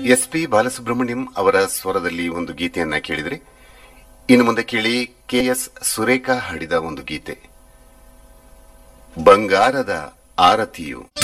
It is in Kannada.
ಎಸ್.ಪಿ. ಬಾಲಸುಬ್ರಹ್ಮಣ್ಯಂ ಅವರ ಸ್ವರದಲ್ಲಿ ಒಂದು ಗೀತೆಯನ್ನ ಕೇಳಿದ್ರೆ, ಇನ್ನು ಮುಂದೆ ಕೇಳಿ ಕೆ.ಎಸ್. ಸುರೇಖಾ ಹಾಡಿದ ಒಂದು ಗೀತೆ, ಬಂಗಾರದ ಆರತಿಯು.